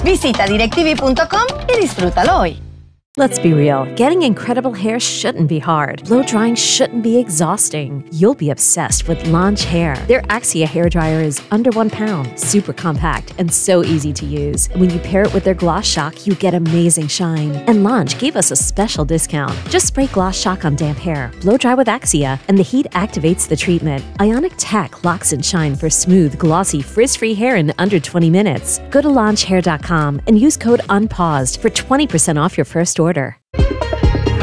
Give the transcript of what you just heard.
Visita DirecTV.com y disfrútalo hoy. Let's be real. Getting incredible hair shouldn't be hard. Blow drying shouldn't be exhausting. You'll be obsessed with Launch Hair. Their Axia hair dryer is under 1 pound, super compact, and so easy to use. When you pair it with their Gloss Shock, you get amazing shine. And Launch gave us a special discount. Just spray Gloss Shock on damp hair, blow dry with Axia, and the heat activates the treatment. Ionic Tech locks and shine for smooth, glossy, frizz-free hair in under 20 minutes. Go to launchhair.com and use code UNPAUSED for 20% off your first order.